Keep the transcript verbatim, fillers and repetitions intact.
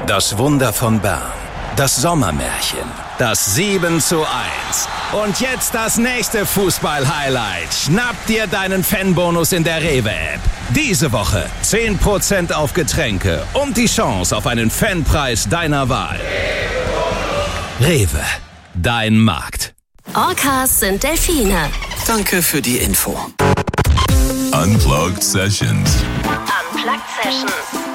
Das Wunder von Bern. Das Sommermärchen. Das sieben zu eins. Und jetzt das nächste Fußball-Highlight. Schnapp dir deinen Fanbonus in der Rewe-App. Diese Woche zehn Prozent auf Getränke und die Chance auf einen Fanpreis deiner Wahl. Rewe, dein Markt. Orcas sind Delfine. Danke für die Info. Unplugged Sessions. Unplugged Sessions.